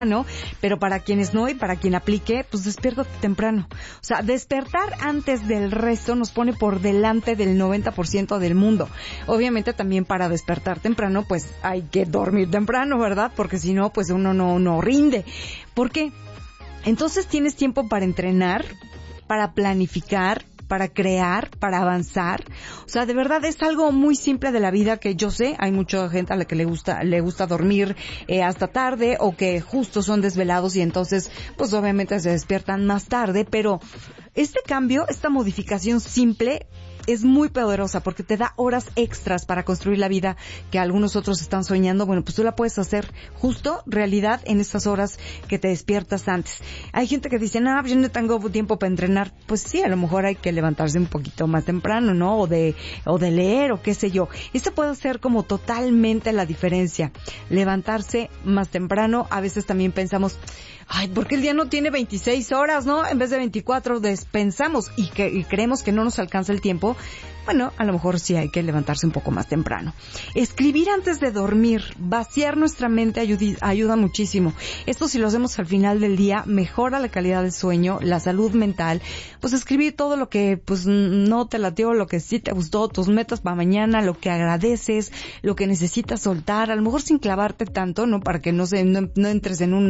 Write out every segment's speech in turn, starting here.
¿no? Pero para quienes no y para quien aplique, pues despiértate temprano. O sea, despertar antes del resto nos pone por delante del 90% del mundo. Obviamente también para despertar temprano, pues hay que dormir temprano, ¿verdad? Porque si no, pues uno no rinde. ¿Por qué? Entonces tienes tiempo para entrenar, para planificar, para crear, para avanzar. O sea, de verdad es algo muy simple de la vida que yo sé, hay mucha gente a la que le gusta dormir hasta tarde o que justo son desvelados y entonces pues obviamente se despiertan más tarde, pero este cambio, esta modificación simple es muy poderosa porque te da horas extras para construir la vida que algunos otros están soñando. Bueno, pues tú la puedes hacer justo realidad en estas horas que te despiertas antes. Hay gente que dice, no, yo no tengo tiempo para entrenar. Pues sí, a lo mejor hay que levantarse un poquito más temprano, ¿no? O de leer o qué sé yo. Esto puede ser como totalmente la diferencia. Levantarse más temprano. A veces también pensamos, ay, ¿por qué el día no tiene 26 horas, no? En vez de 24 pensamos y creemos que no nos alcanza el tiempo. Bueno, a lo mejor sí hay que levantarse un poco más temprano. Escribir antes de dormir, vaciar nuestra mente ayuda muchísimo. Esto si lo hacemos al final del día, mejora la calidad del sueño, la salud mental. Pues escribir todo lo que pues no te latió, lo que sí te gustó, tus metas para mañana, lo que agradeces, lo que necesitas soltar, a lo mejor sin clavarte tanto, ¿no? Para que no entres en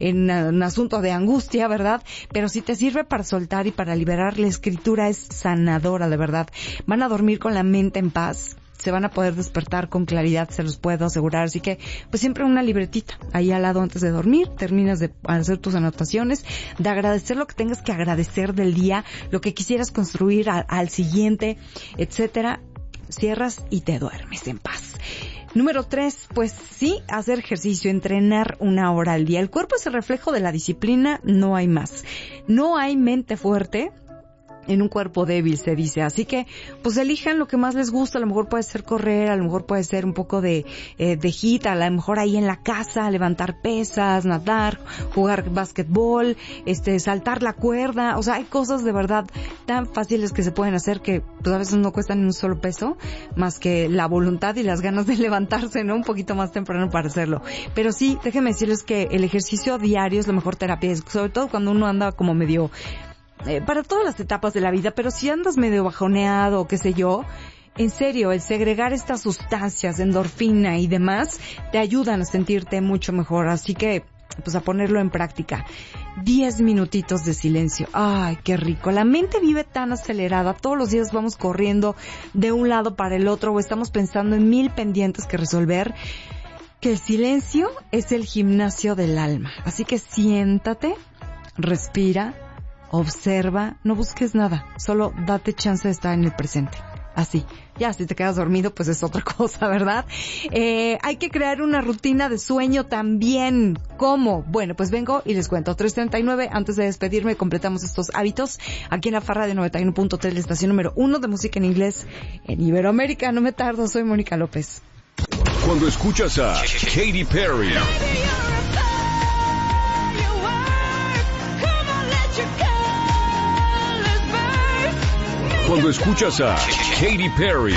un asunto de angustia, ¿verdad? Pero si te sirve para soltar y para liberar, la escritura es sanadora, de verdad. Van a dormir con la mente en paz, se van a poder despertar con claridad, se los puedo asegurar. Así que, pues siempre una libretita ahí al lado antes de dormir, terminas de hacer tus anotaciones, de agradecer lo que tengas que agradecer del día, lo que quisieras construir al siguiente, etcétera. Cierras y te duermes en paz. Número 3, pues sí, hacer ejercicio, entrenar 1 hora al día. El cuerpo es el reflejo de la disciplina, no hay más. No hay mente fuerte en un cuerpo débil, se dice. Así que, pues elijan lo que más les gusta. A lo mejor puede ser correr, a lo mejor puede ser un poco de HIIT, a lo mejor ahí en la casa, levantar pesas, nadar, jugar básquetbol, saltar la cuerda. O sea, hay cosas de verdad tan fáciles que se pueden hacer que, pues a veces no cuestan ni un solo peso, más que la voluntad y las ganas de levantarse, ¿no? Un poquito más temprano para hacerlo. Pero sí, déjenme decirles que el ejercicio diario es la mejor terapia, sobre todo cuando uno anda como medio para todas las etapas de la vida, pero si andas medio bajoneado o qué sé yo, en serio, el segregar estas sustancias, endorfina y demás, te ayudan a sentirte mucho mejor. Así que, pues a ponerlo en práctica. 10 minutitos de silencio. Ay, qué rico. La mente vive tan acelerada. Todos los días vamos corriendo de un lado para el otro o estamos pensando en 1000 pendientes que resolver, que el silencio es el gimnasio del alma. Así que siéntate, respira, observa, no busques nada, solo date chance de estar en el presente. Así. Ya, si te quedas dormido, pues es otra cosa, ¿verdad? Hay que crear una rutina de sueño también. ¿Cómo? Bueno, pues vengo y les cuento. 3:39, antes de despedirme, completamos estos hábitos aquí en la Farra de 91.3, la estación número 1 de música en inglés en Iberoamérica. No me tardo, soy Mónica López. Cuando escuchas a Katy Perry, cuando escuchas a Katy Perry,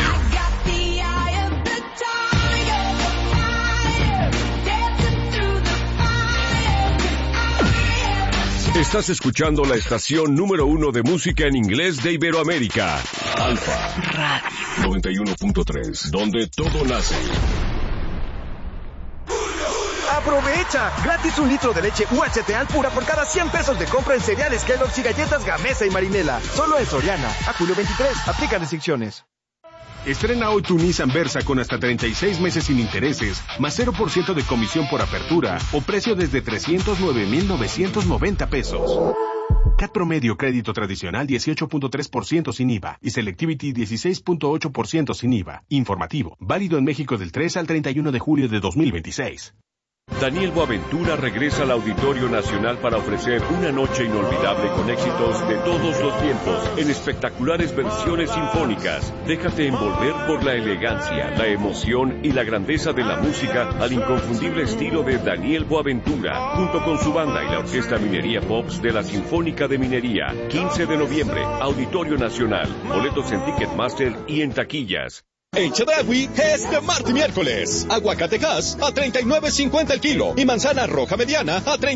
estás escuchando la estación número 1 de música en inglés de Iberoamérica, Alfa Radio 91.3, donde todo nace. ¡Aprovecha! Gratis 1 litro de leche UHT Alpura por cada 100 pesos de compra en cereales Kellogg's y galletas Gamesa y Marinela. Solo en Soriana. A julio 23. Aplican restricciones. Estrena hoy tu Nissan Versa con hasta 36 meses sin intereses, más 0% de comisión por apertura o precio desde 309,990 pesos. CAT promedio crédito tradicional 18.3% sin IVA y Selectivity 16.8% sin IVA. Informativo. Válido en México del 3 al 31 de julio de 2026. Daniel Boaventura regresa al Auditorio Nacional para ofrecer una noche inolvidable con éxitos de todos los tiempos en espectaculares versiones sinfónicas. Déjate envolver por la elegancia, la emoción y la grandeza de la música al inconfundible estilo de Daniel Boaventura, junto con su banda y la Orquesta Minería Pops de la Sinfónica de Minería. 15 de noviembre, Auditorio Nacional. Boletos en Ticketmaster y en taquillas. En Chedraui es de martes y miércoles. Aguacate Hass a $39.50 el kilo y manzana roja mediana a $30.